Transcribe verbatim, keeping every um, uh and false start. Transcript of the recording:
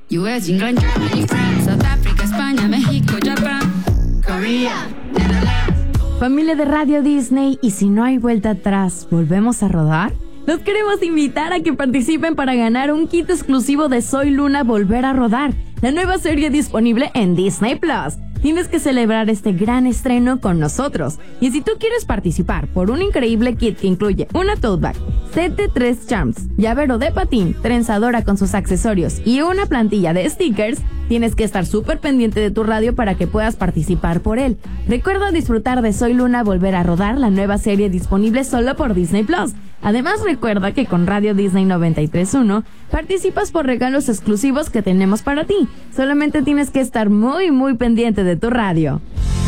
U S, England, Germany, France, South Africa, España, México, Japón, Korea, Netherlands. Familia de Radio Disney, y si no hay vuelta atrás, ¿volvemos a rodar? Los queremos invitar a que participen para ganar un kit exclusivo de Soy Luna Volver a Rodar, la nueva serie disponible en Disney Plus. Tienes que celebrar este gran estreno con nosotros. Y si tú quieres participar por un increíble kit que incluye una tote bag, set de tres charms, llavero de patín, trenzadora con sus accesorios y una plantilla de stickers, tienes que estar súper pendiente de tu radio para que puedas participar por él. Recuerda disfrutar de Soy Luna Volver a Rodar, la nueva serie disponible solo por Disney Plus. Además, recuerda que con Radio Disney noventa y tres punto uno participas por regalos exclusivos que tenemos para ti. Solamente tienes que estar muy muy pendiente de tu radio.